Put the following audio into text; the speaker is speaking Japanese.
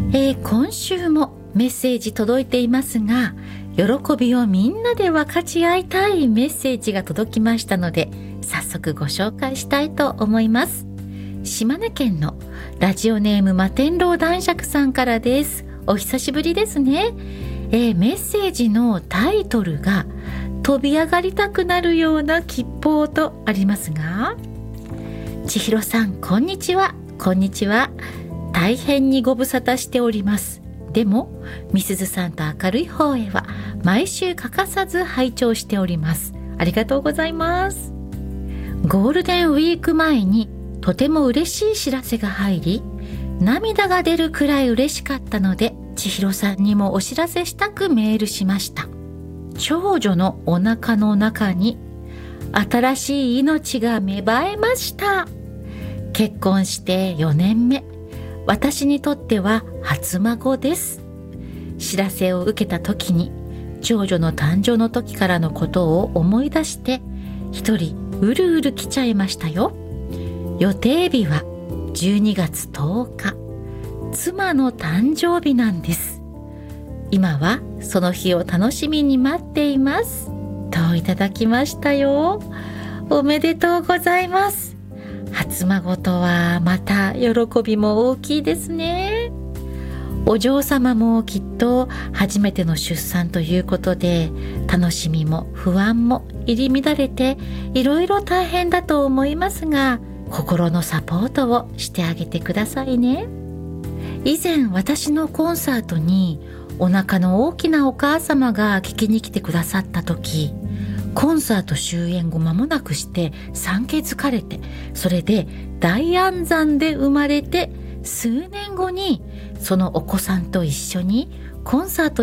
今週もメッセージ届いていますが、喜びをみんなで分かち合いたいメッセージが届きましたので、早速ご紹介したいと思います。島根県のラジオネーム摩天楼男爵さんからです。お久しぶりですね。メッセージのタイトルが飛び上がりたくなるような吉報とありますが、千尋さん、こんにちは。こんにちは。大変にご無沙汰しております。でもみすずさんと明るい方へは毎週欠かさず拝聴しております。ありがとうございます。ゴールデンウィーク前にとても嬉しい知らせが入り、涙が出るくらい嬉しかったので、千尋さんにもお知らせしたくメールしました。長女のお腹の中に新しい命が芽生えました。結婚して4年目、私にとっては初孫です。知らせを受けた時に長女の誕生の時からのことを思い出して、一人うるうる来ちゃいましたよ。予定日は12月10日、妻の誕生日なんです。今はその日を楽しみに待っています、といただきましたよ。おめでとうございます。初孫とはまた喜びも大きいですね。お嬢様もきっと初めての出産ということで、楽しみも不安も入り乱れていろいろ大変だと思いますが、心のサポートをしてあげてくださいね。以前私のコンサートにお腹の大きなお母様が聞きに来てくださった時、コンサート終演後間もなくして産気づかれて、それで大安産で生まれて数年後にそのお子さんと一緒にコンサート